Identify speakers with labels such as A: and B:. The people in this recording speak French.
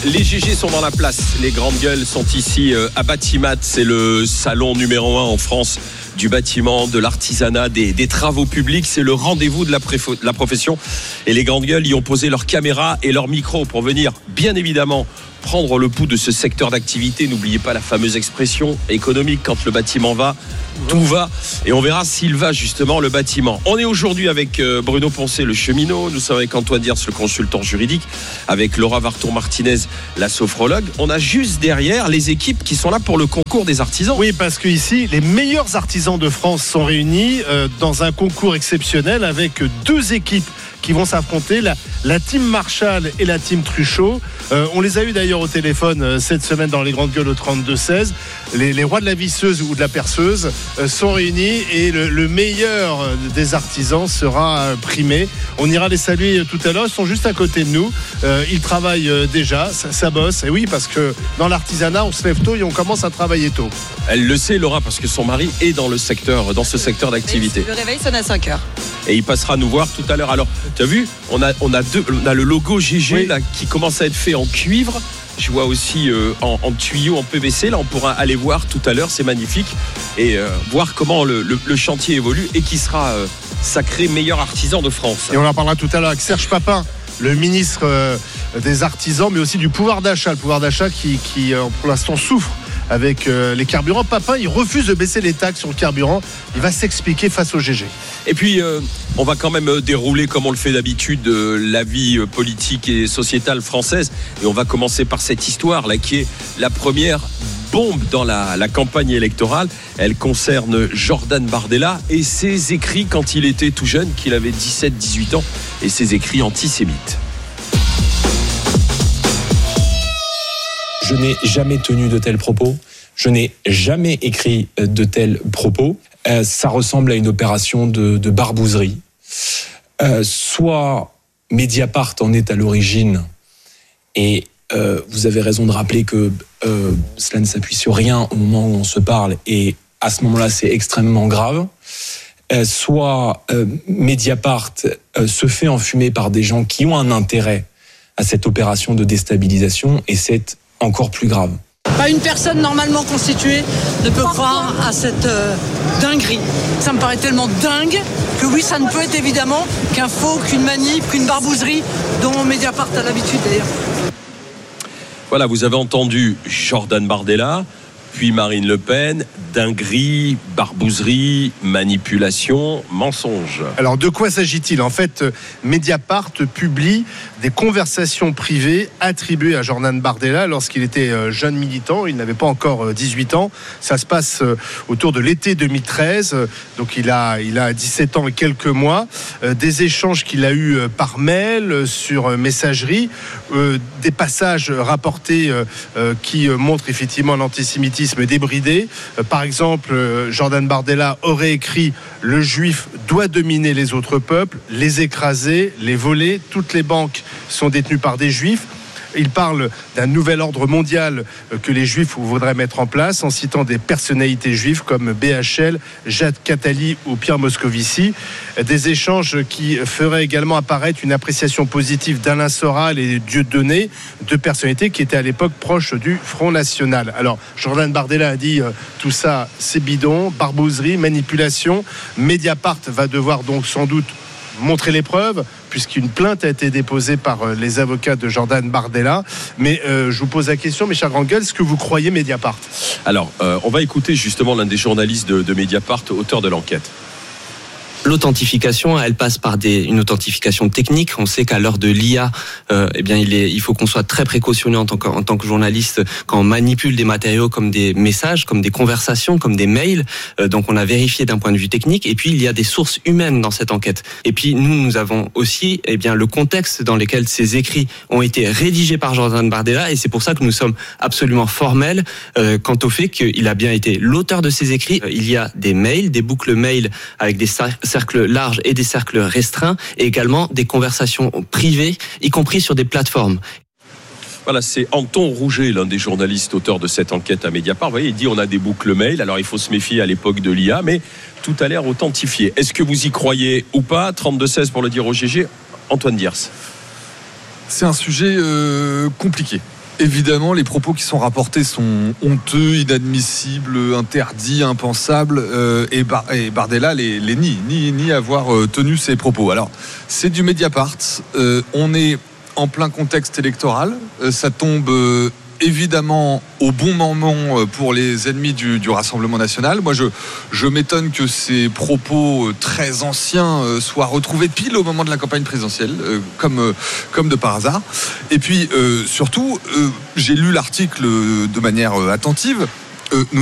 A: Les GG sont dans la place. Les grandes gueules sont ici à Batimat. C'est le salon numéro 1 en France du bâtiment, de l'artisanat, des travaux publics. C'est le rendez-vous de la profession. Et les grandes gueules y ont posé leurs caméras et leurs micros pour venir, bien évidemment, prendre le pouls de ce secteur d'activité. N'oubliez pas la fameuse expression économique, quand le bâtiment va, tout va. Et on verra s'il va justement, le bâtiment. On est aujourd'hui avec Bruno Poncet, le cheminot. Nous sommes avec Antoine Diers, le consultant juridique, avec Laura Vartour-Martinez, la sophrologue. On a juste derrière les équipes qui sont là pour le concours des artisans.
B: Oui, parce que ici, les meilleurs artisans de France sont réunis dans un concours exceptionnel avec deux équipes qui vont s'affronter, la team Marshall et la team Truchot. On les a eu d'ailleurs au téléphone cette semaine dans les grandes gueules au 32-16. Les rois de la visseuse ou de la perceuse sont réunis et le meilleur des artisans sera primé. On ira les saluer tout à l'heure. Ils sont juste à côté de nous. Ils travaillent déjà, ça bosse. Et oui, parce que dans l'artisanat, on se lève tôt et on commence à travailler tôt.
A: Elle le sait, Laura, parce que son mari est dans ce secteur d'activité.
C: Le réveil sonne à 5h.
A: Et il passera nous voir tout à l'heure. Alors, tu as vu, on a le logo GG, oui, là, qui commence à être fait en cuivre. Je vois aussi en tuyau, en PVC. Là, on pourra aller voir tout à l'heure, c'est magnifique. Et voir comment le chantier évolue et qui sera sacré meilleur artisan de France.
B: Et on en parlera tout à l'heure avec Serge Papin, le ministre des artisans, mais aussi du pouvoir d'achat. Le pouvoir d'achat qui pour l'instant souffre avec les carburants. Papin, il refuse de baisser les taxes sur le carburant. Il va s'expliquer face au GG.
A: Et puis, on va quand même dérouler, comme on le fait d'habitude, la vie politique et sociétale française. Et on va commencer par cette histoire-là, qui est la première bombe dans la campagne électorale. Elle concerne Jordan Bardella et ses écrits quand il était tout jeune, qu'il avait 17-18 ans, et ses écrits antisémites.
D: Je n'ai jamais tenu de tels propos. Je n'ai jamais écrit de tels propos. Ça ressemble à une opération de barbouzerie. Soit Mediapart en est à l'origine, et vous avez raison de rappeler que cela ne s'appuie sur rien au moment où on se parle, et à ce moment-là, c'est extrêmement grave. Soit Mediapart se fait enfumer par des gens qui ont un intérêt à cette opération de déstabilisation, et c'est encore plus grave.
E: Pas une personne normalement constituée ne peut croire à cette dinguerie. Ça me paraît tellement dingue que oui, ça ne peut être évidemment qu'un faux, qu'une manip, qu'une barbouzerie dont Mediapart a l'habitude d'ailleurs.
A: Voilà, vous avez entendu Jordan Bardella, puis Marine Le Pen. Dinguerie, barbouzerie, manipulation, mensonge.
B: Alors de quoi s'agit-il ? En fait, Mediapart publie des conversations privées attribuées à Jordan Bardella lorsqu'il était jeune militant. Il n'avait pas encore 18 ans. Ça se passe autour de l'été 2013. Donc il a 17 ans et quelques mois. Des échanges qu'il a eus par mail, sur messagerie. Des passages rapportés qui montrent effectivement l'antisémitisme débridé. Par exemple, Jordan Bardella aurait écrit « Le juif doit dominer les autres peuples, les écraser, les voler. Toutes les banques sont détenues par des juifs. » Il parle d'un nouvel ordre mondial que les Juifs voudraient mettre en place, en citant des personnalités juives comme BHL, Jacques Attali ou Pierre Moscovici. Des échanges qui feraient également apparaître une appréciation positive d'Alain Soral et Dieudonné, deux personnalités qui étaient à l'époque proches du Front National. Alors, Jordan Bardella a dit tout ça, c'est bidon, barbouzerie, manipulation. Mediapart va devoir donc sans doute montrer les preuves, puisqu'une plainte a été déposée par les avocats de Jordan Bardella. Mais je vous pose la question, mes chers grands gueules, est-ce que vous croyez Mediapart ?
A: Alors, on va écouter justement l'un des journalistes de Mediapart, auteur de l'enquête.
F: L'authentification, elle passe par une authentification technique. On sait qu'à l'heure de l'IA, il faut qu'on soit très précautionneux en tant que journaliste quand on manipule des matériaux comme des messages, comme des conversations, comme des mails. Donc on a vérifié d'un point de vue technique. Et puis il y a des sources humaines dans cette enquête. Et puis nous avons aussi le contexte dans lequel ces écrits ont été rédigés par Jordan Bardella. Et c'est pour ça que nous sommes absolument formels quant au fait qu'il a bien été l'auteur de ces écrits. Il y a des mails, des boucles mails avec des cercles larges et des cercles restreints, et également des conversations privées, y compris sur des plateformes.
A: Voilà, c'est Anton Rouget, l'un des journalistes auteurs de cette enquête à Mediapart. Vous voyez, il dit on a des boucles mail, alors il faut se méfier à l'époque de l'IA, mais tout a l'air authentifié. Est-ce que vous y croyez ou pas ? 32-16 pour le dire au GG. Antoine Diers.
G: C'est un sujet compliqué.
C: Évidemment, les propos qui sont rapportés sont honteux, inadmissibles, interdits, impensables, et Bardella les nie avoir tenu ces propos. Alors, c'est du Mediapart, on est en plein contexte électoral, ça tombe évidemment au bon moment pour les ennemis du Rassemblement national. Moi, je m'étonne que ces propos très anciens soient retrouvés pile au moment de la campagne présidentielle, comme de par hasard. Et puis, surtout, j'ai lu l'article de manière attentive. Nous